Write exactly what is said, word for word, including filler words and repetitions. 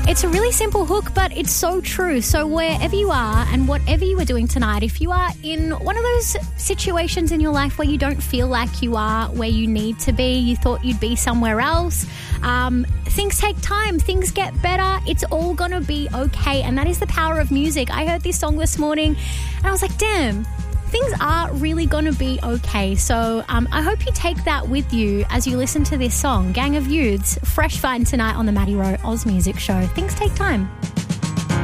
It's a really simple hook, but it's so true. So wherever you are and whatever you are doing tonight, if you are in one of those situations in your life where you don't feel like you are where you need to be, you thought you'd be somewhere else, um, things take time, things get better, it's all going to be okay. And that is the power of music. I heard this song this morning and I was like, damn, things are really going to be okay. So um, I hope you take that with you as you listen to this song. Gang of Youths, Fresh Find tonight on the Maddie Rowe Oz Music Show. Things take time.